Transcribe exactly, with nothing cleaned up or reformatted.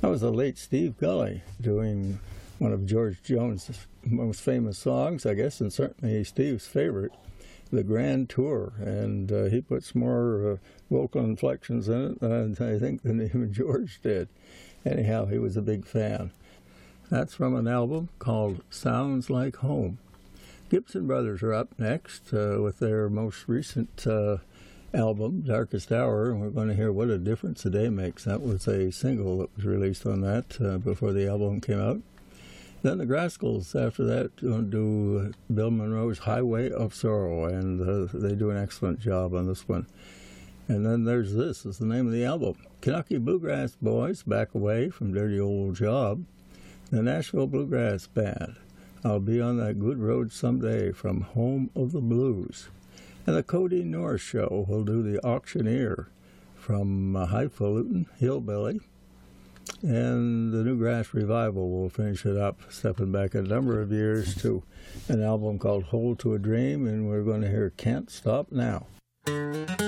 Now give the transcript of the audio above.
was the late Steve Gully doing one of George Jones' most famous songs, I guess, and certainly Steve's favorite, The Grand Tour. And uh, he puts more uh, vocal inflections in it, than I think, than even George did. Anyhow, he was a big fan. That's from an album called Sounds Like Home. Gibson Brothers are up next uh, with their most recent uh, album, Darkest Hour, and we're going to hear What a Difference a Day Makes. That was a single that was released on that uh, before the album came out. Then the Grascals, after that, going to do Bill Monroe's Highway of Sorrow, and uh, they do an excellent job on this one. And then there's this, is the name of the album. Kentucky Bluegrass Boys, Back Away from Dirty Old Job. The Nashville Bluegrass Band, I'll Be on That Good Road Someday, from Home of the Blues. And the Cody North Show will do The Auctioneer from uh, Highfalutin Hillbilly. And the Newgrass Revival will finish it up, stepping back a number of years to an album called Hold to a Dream, and we're going to hear Can't Stop Now.